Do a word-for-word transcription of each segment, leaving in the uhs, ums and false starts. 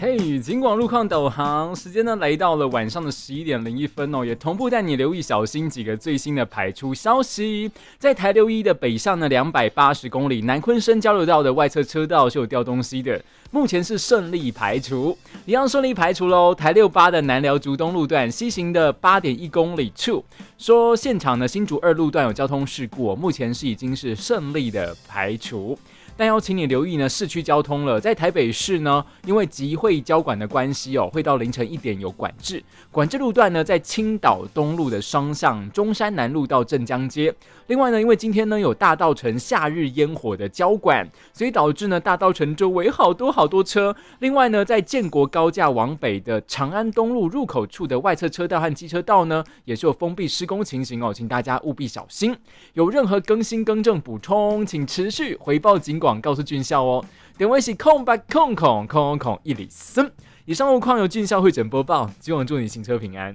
嘿，警广路况导航时间呢来到了晚上的十一点零一分哦，也同步带你留意小心几个最新的排出消息。在台六一的北上呢两百八十公里，南昆生交流道的外侧车道是有掉东西的，目前是顺利排除，一样顺利排除喽。台六八的南寮竹东路段西行的八点一公里处，说现场呢新竹二路段有交通事故、哦，目前是已经是顺利的排除。但要请你留意呢，市区交通了，在台北市呢，因为集会交管的关系哦，会到凌晨一点有管制。管制路段呢，在青岛东路的双向中山南路到镇江街。另外呢，因为今天呢有大稻埕夏日烟火的交管，所以导致呢大稻埕周围好多好多车。另外呢，在建国高架往北的长安东路入口处的外侧车道和机车道呢，也是有封闭施工情形哦，请大家务必小心。有任何更新更正补充，请持续回报警广告诉俊孝哦。点位是空八空空空空一里森。以上路况由俊孝会诊播报，希望祝你行车平安。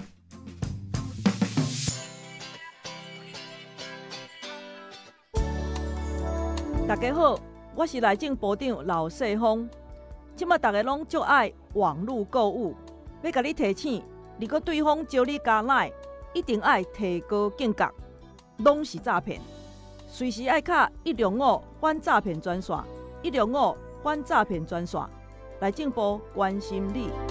大家好，我是内政部长老世峰。现在大家拢最爱网络购物，要甲你提醒，如果对方招你加赖，一定爱提高警觉，拢是诈骗。随时爱卡一零五反诈骗专线，一零五反诈骗专线，内政部关心你。